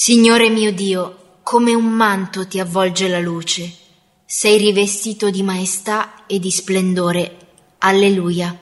Signore mio Dio, come un manto ti avvolge la luce. Sei rivestito di maestà e di splendore. Alleluia.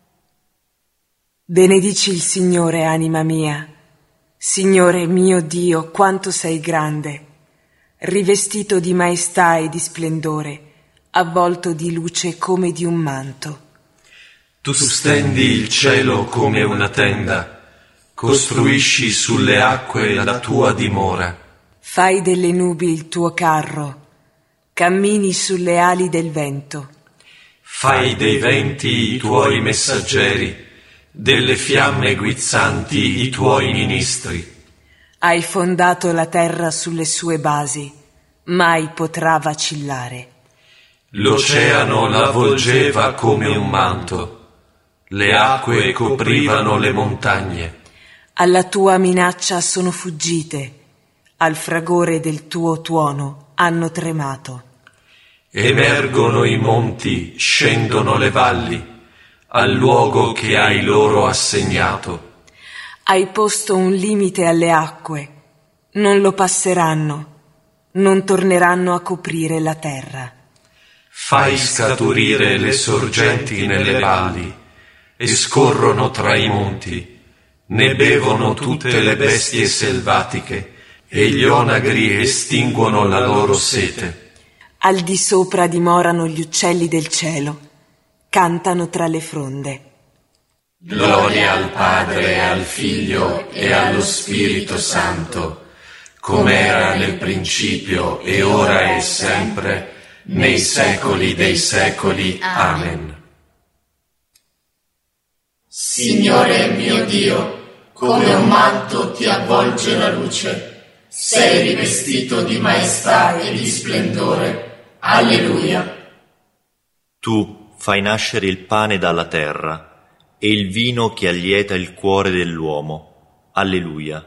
Benedici il Signore, anima mia. Signore mio Dio, quanto sei grande, rivestito di maestà e di splendore, avvolto di luce come di un manto. Tu stendi il cielo come una tenda, costruisci sulle acque la tua dimora. Fai delle nubi il tuo carro, cammini sulle ali del vento. Fai dei venti i tuoi messaggeri, delle fiamme guizzanti i tuoi ministri. Hai fondato la terra sulle sue basi, mai potrà vacillare. L'oceano la volgeva come un manto, le acque coprivano le montagne. Alla tua minaccia sono fuggite, al fragore del tuo tuono hanno tremato. Emergono i monti, scendono le valli, al luogo che hai loro assegnato. Hai posto un limite alle acque, non lo passeranno, non torneranno a coprire la terra. Fai scaturire le sorgenti nelle valli e scorrono tra i monti. Ne bevono tutte le bestie selvatiche e gli onagri estinguono la loro sete. Al di sopra dimorano gli uccelli del cielo, cantano tra le fronde. Gloria al Padre, al Figlio e allo Spirito Santo, come era nel principio e ora e sempre, nei secoli dei secoli. Amen. Signore mio Dio, come un manto ti avvolge la luce, sei rivestito di maestà e di splendore. Alleluia. Tu fai nascere il pane dalla terra e il vino che allieta il cuore dell'uomo. Alleluia.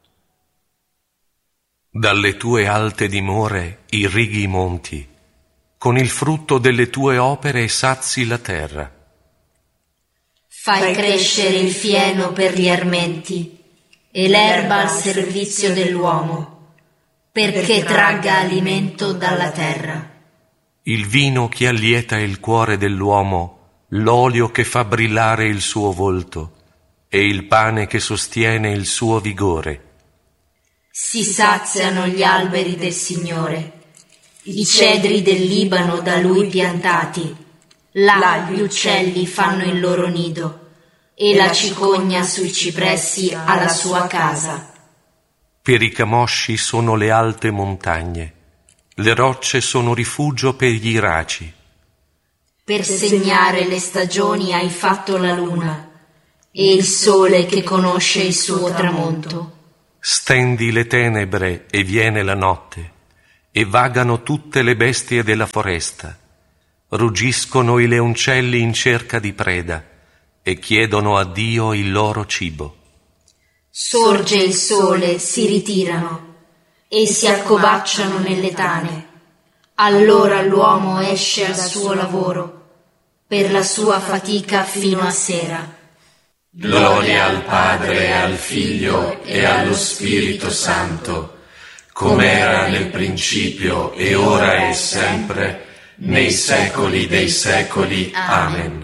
Dalle tue alte dimore irrighi i monti, con il frutto delle tue opere sazi la terra. Fai crescere il fieno per gli armenti e l'erba al servizio dell'uomo, perché tragga alimento dalla terra. Il vino che allieta il cuore dell'uomo, l'olio che fa brillare il suo volto e il pane che sostiene il suo vigore. Si saziano gli alberi del Signore, i cedri del Libano da Lui piantati. Là gli uccelli fanno il loro nido e la cicogna sui cipressi ha la sua casa. Per i camosci sono le alte montagne, le rocce sono rifugio per gli iraci. Per segnare le stagioni hai fatto la luna e il sole che conosce il suo tramonto. Stendi le tenebre e viene la notte, e vagano tutte le bestie della foresta. Ruggiscono i leoncelli in cerca di preda e chiedono a Dio il loro cibo. Sorge il sole, si ritirano e si accovacciano nelle tane. Allora l'uomo esce al suo lavoro, per la sua fatica fino a sera. Gloria al Padre, al Figlio e allo Spirito Santo, come era nel principio e ora e sempre, nei secoli dei secoli. Amen.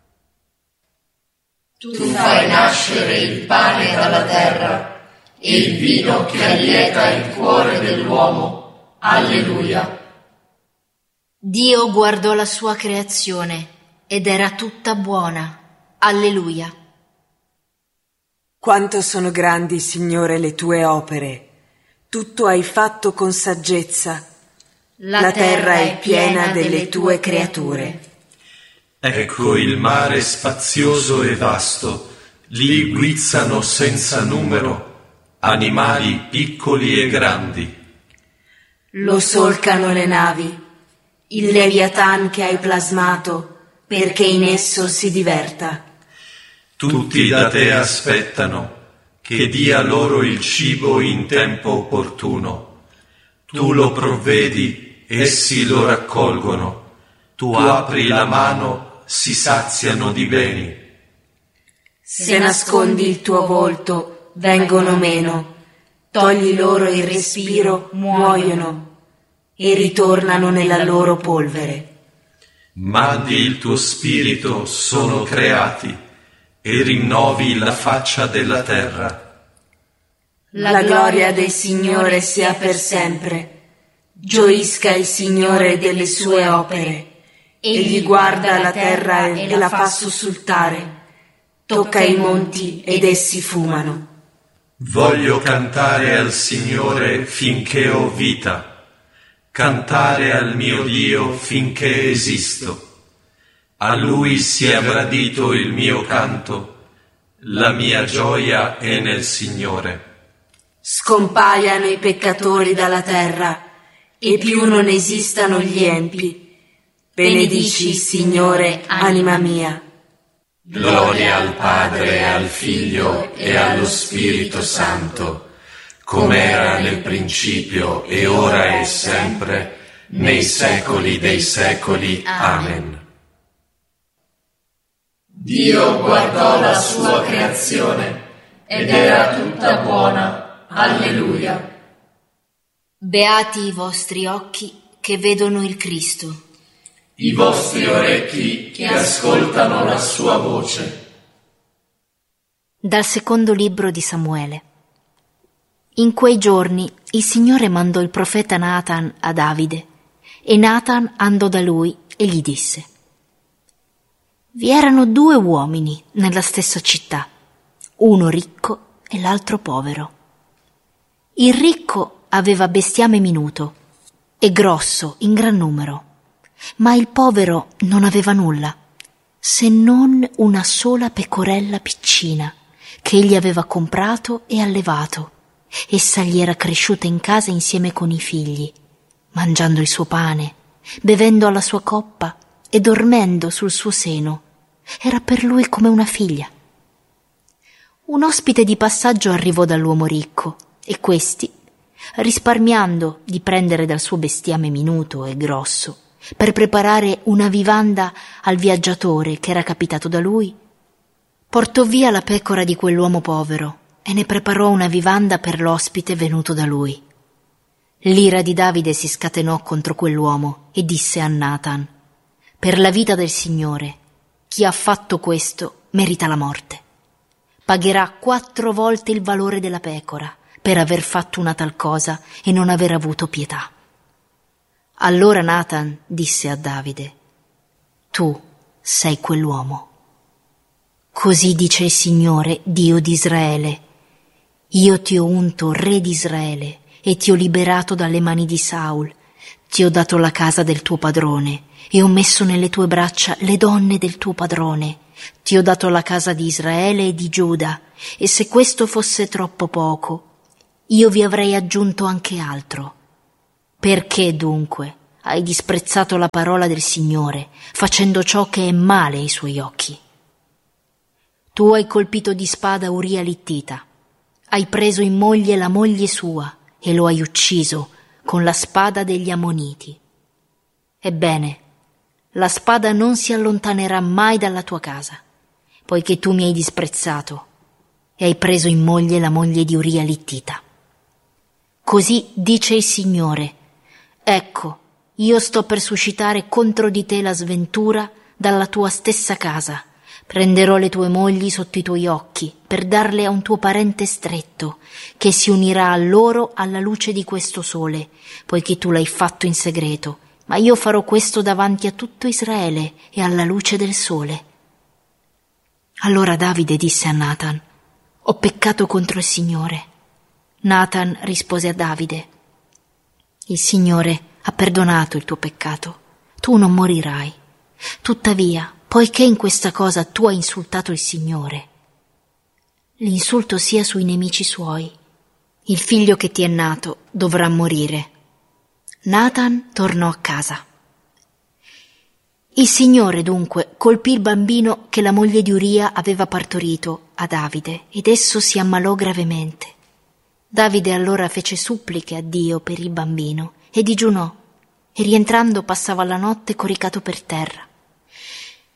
Tu fai nascere il pane dalla terra e il vino che allieta il cuore dell'uomo. Alleluia. Dio guardò la sua creazione ed era tutta buona. Alleluia. Quanto sono grandi, Signore, le tue opere. Tutto hai fatto con saggezza. La terra è piena delle tue creature. Ecco il mare spazioso e vasto, lì guizzano senza numero animali piccoli e grandi. Lo solcano le navi, il Leviatan che hai plasmato, perché in esso si diverta. Tutti da te aspettano che dia loro il cibo in tempo opportuno. Tu lo provvedi, essi lo raccolgono. Tu apri la mano, si saziano di beni. Se nascondi il tuo volto, vengono meno. togli loro il respiro, muoiono e ritornano nella loro polvere. Mandi il tuo spirito, sono creati, e rinnovi la faccia della terra. La gloria del Signore sia per sempre. Gioisca il Signore delle sue opere. Egli guarda la terra e la fa sussultare. Tocca i monti ed essi fumano. Voglio cantare al Signore finché ho vita, cantare al mio Dio finché esisto. A Lui sia gradito il mio canto, la mia gioia è nel Signore. Scompaiano i peccatori dalla terra, e più non esistano gli empi. Benedici il Signore, anima mia. Gloria al Padre, al Figlio e allo Spirito Santo, come era nel principio e ora e sempre, nei secoli dei secoli. Amen. Dio guardò la sua creazione ed era tutta buona. Alleluia. Beati i vostri occhi che vedono il Cristo. I vostri orecchi che ascoltano la sua voce. Dal secondo libro di Samuele. In quei giorni il Signore mandò il profeta Natan a Davide, e Natan andò da lui e gli disse: Vi erano 2 uomini nella stessa città, uno ricco e l'altro povero. Il ricco aveva bestiame minuto e grosso in gran numero, ma il povero non aveva nulla, se non una sola pecorella piccina che egli aveva comprato e allevato. Essa gli era cresciuta in casa insieme con i figli, mangiando il suo pane, bevendo alla sua coppa e dormendo sul suo seno. Era per lui come una figlia. Un ospite di passaggio arrivò dall'uomo ricco, e questi, risparmiando di prendere dal suo bestiame minuto e grosso per preparare una vivanda al viaggiatore che era capitato da lui, portò via la pecora di quell'uomo povero e ne preparò una vivanda per l'ospite venuto da lui. L'ira di Davide si scatenò contro quell'uomo e disse a Natan: Per la vita del Signore, chi ha fatto questo merita la morte. Pagherà 4 volte il valore della pecora per aver fatto una tal cosa e non aver avuto pietà. Allora Natan disse a Davide: Tu sei quell'uomo. Così dice il Signore, Dio di Israele: Io ti ho unto re di Israele e ti ho liberato dalle mani di Saul. Ti ho dato la casa del tuo padrone e ho messo nelle tue braccia le donne del tuo padrone. Ti ho dato la casa di Israele e di Giuda, e se questo fosse troppo poco, io vi avrei aggiunto anche altro. Perché dunque hai disprezzato la parola del Signore, facendo ciò che è male ai suoi occhi? Tu hai colpito di spada Uria l'Ittita, hai preso in moglie la moglie sua e lo hai ucciso con la spada degli Ammoniti. Ebbene, la spada non si allontanerà mai dalla tua casa, poiché tu mi hai disprezzato e hai preso in moglie la moglie di Uria l'Ittita. Così dice il Signore: Ecco, io sto per suscitare contro di te la sventura dalla tua stessa casa. Prenderò le tue mogli sotto i tuoi occhi per darle a un tuo parente stretto, che si unirà a loro alla luce di questo sole, poiché tu l'hai fatto in segreto, ma io farò questo davanti a tutto Israele e alla luce del sole. Allora Davide disse a Natan: Ho peccato contro il Signore. Natan rispose a Davide: Il Signore ha perdonato il tuo peccato, tu non morirai. Tuttavia, poiché in questa cosa tu hai insultato il Signore, l'insulto sia sui nemici suoi. Il figlio che ti è nato dovrà morire. Natan tornò a casa. Il Signore dunque colpì il bambino che la moglie di Uria aveva partorito a Davide, ed esso si ammalò gravemente. Davide allora fece suppliche a Dio per il bambino e digiunò, e rientrando passava la notte coricato per terra.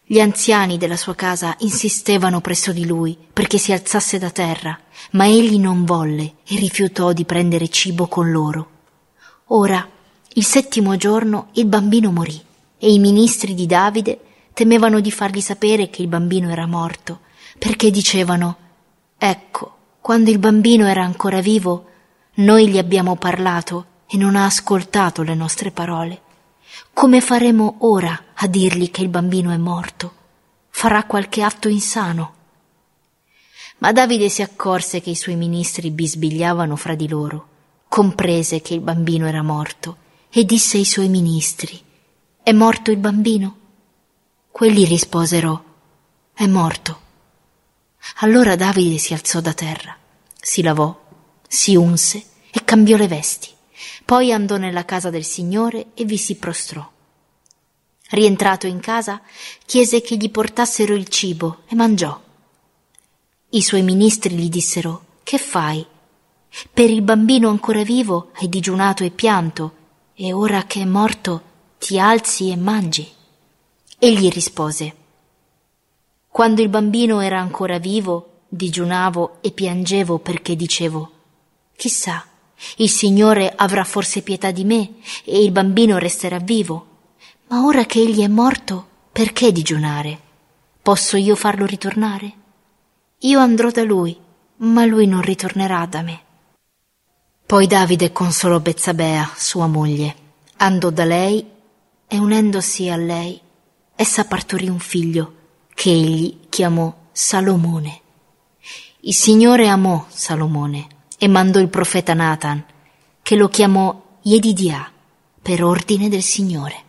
Gli anziani della sua casa insistevano presso di lui perché si alzasse da terra, ma egli non volle e rifiutò di prendere cibo con loro. Ora, il 7° giorno, il bambino morì e i ministri di Davide temevano di fargli sapere che il bambino era morto, perché dicevano: «Ecco, quando il bambino era ancora vivo, noi gli abbiamo parlato e non ha ascoltato le nostre parole. Come faremo ora a dirgli che il bambino è morto? Farà qualche atto insano». Ma Davide si accorse che i suoi ministri bisbigliavano fra di loro, comprese che il bambino era morto e disse ai suoi ministri: «È morto il bambino?» Quelli risposero: «È morto». Allora Davide si alzò da terra, si lavò, si unse e cambiò le vesti. Poi andò nella casa del Signore e vi si prostrò. Rientrato in casa, chiese che gli portassero il cibo e mangiò. I suoi ministri gli dissero: «Che fai? Per il bambino ancora vivo hai digiunato e pianto, e ora che è morto ti alzi e mangi». Egli rispose: «Quando il bambino era ancora vivo, digiunavo e piangevo perché dicevo: chissà, il Signore avrà forse pietà di me e il bambino resterà vivo. Ma ora che egli è morto, perché digiunare? Posso io farlo ritornare? Io andrò da lui, ma lui non ritornerà da me». Poi Davide consolò Betsabea, sua moglie, andò da lei e unendosi a lei, essa partorì un figlio che egli chiamò Salomone. Il Signore amò Salomone e mandò il profeta Natan, che lo chiamò Yedidia per ordine del Signore.